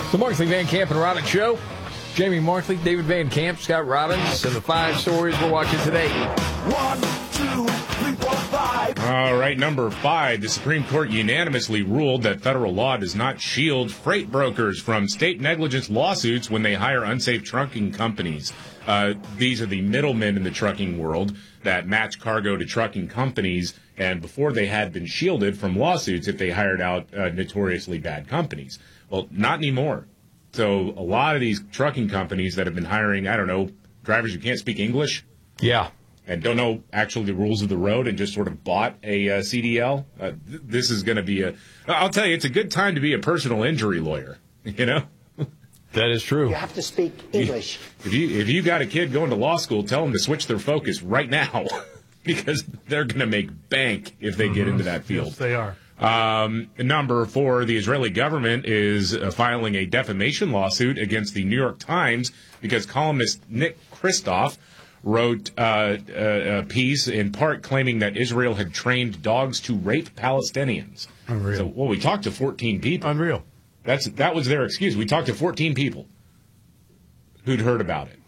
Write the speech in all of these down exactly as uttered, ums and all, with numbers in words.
The Markley, Van Camp, and Robbins Show. Jamie Markley, David Van Camp, Scott Robbins, and the five stories we're watching today. One, two, three, four, five. All right, number five. The Supreme Court unanimously ruled that federal law does not shield freight brokers from state negligence lawsuits when they hire unsafe trucking companies. Uh, these are the middlemen in the trucking world that match cargo to trucking companies, and before they had been shielded from lawsuits if they hired out uh, notoriously bad companies. Well, not anymore. So a lot of these trucking companies that have been hiring, I don't know, drivers who can't speak English. Yeah. And don't know actually the rules of the road and just sort of bought a uh, C D L. Uh, th- this is going to be a, I'll tell you, it's a good time to be a personal injury lawyer, you know? That is true. You have to speak English. If you, if you got a kid going to law school, tell them to switch their focus right now because they're going to make bank if they mm-hmm. get into that field. Yes, they are. Um, number four, the Israeli government is uh, filing a defamation lawsuit against the New York Times because columnist Nick Kristof wrote uh, a piece in part claiming that Israel had trained dogs to rape Palestinians. Unreal. So, well, we talked to fourteen people. Unreal. That's that was their excuse. We talked to fourteen people who'd heard about it.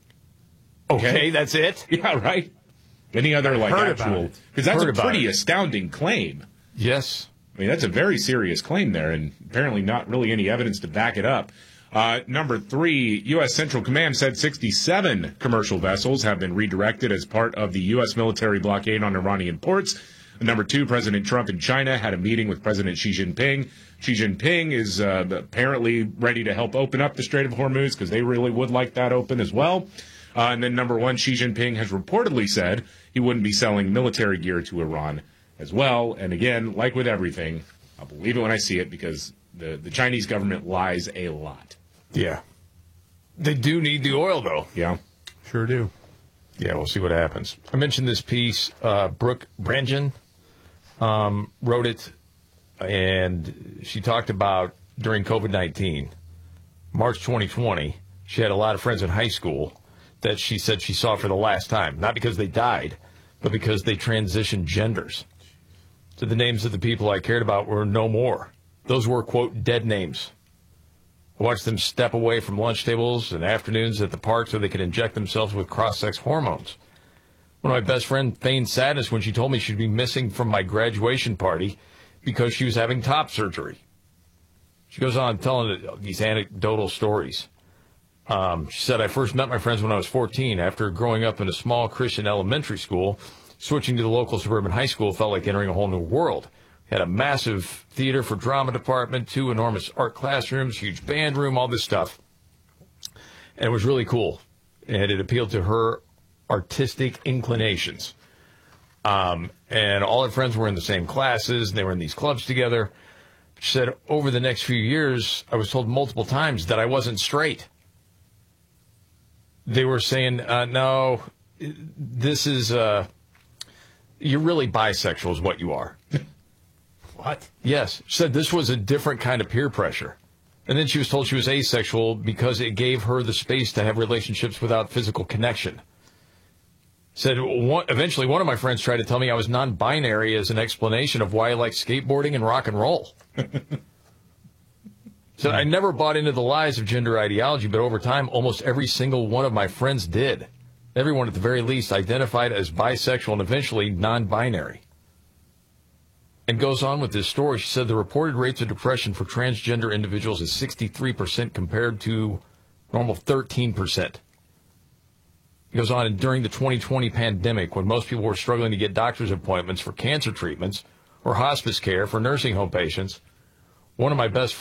Okay, okay that's it? Yeah, right? Any other, like, heard actual... Because that's heard a pretty it. astounding claim. Yes. I mean, that's a very serious claim there, and apparently not really any evidence to back it up. Uh, number three, U S. Central Command said sixty-seven commercial vessels have been redirected as part of the U S military blockade on Iranian ports. Number two, President Trump in China had a meeting with President Xi Jinping. Xi Jinping is uh, apparently ready to help open up the Strait of Hormuz because they really would like that open as well. Uh, and then number one, Xi Jinping has reportedly said he wouldn't be selling military gear to Iran as well. And again, like with everything, I'll believe it when I see it because the, the Chinese government lies a lot. Yeah. They do need the oil, though. Yeah. Sure do. Yeah, we'll see what happens. I mentioned this piece. Uh, Brooke Brangen um, wrote it, and she talked about during COVID nineteen, March twenty twenty, she had a lot of friends in high school that she said she saw for the last time, not because they died, but because they transitioned genders. So the names of the people I cared about were no more. Those were, quote, dead names. I watched them step away from lunch tables and afternoons at the park so they could inject themselves with cross-sex hormones. One of my best friends feigned sadness when she told me she'd be missing from my graduation party because she was having top surgery. She goes on telling these anecdotal stories. Um, she said, I first met my friends when I was fourteen. After growing up in a small Christian elementary school, switching to the local suburban high school felt like entering a whole new world. Had a massive theater for drama department, two enormous art classrooms, huge band room, all this stuff. And it was really cool. And it appealed to her artistic inclinations. Um, and all her friends were in the same classes, and they were in these clubs together. She said, over the next few years, I was told multiple times that I wasn't straight. They were saying, uh, no, this is, uh, you're really bisexual is what you are. What? Yes. She said this was a different kind of peer pressure. And then she was told she was asexual because it gave her the space to have relationships without physical connection. Said one, eventually one of my friends tried to tell me I was non-binary as an explanation of why I like skateboarding and rock and roll. Said I never bought into the lies of gender ideology, but over time, almost every single one of my friends did. Everyone at the very least identified as bisexual and eventually non-binary. And goes on with this story. She said the reported rates of depression for transgender individuals is sixty-three percent compared to normal thirteen percent. He goes on, and during the twenty twenty pandemic, when most people were struggling to get doctor's appointments for cancer treatments or hospice care for nursing home patients, one of my best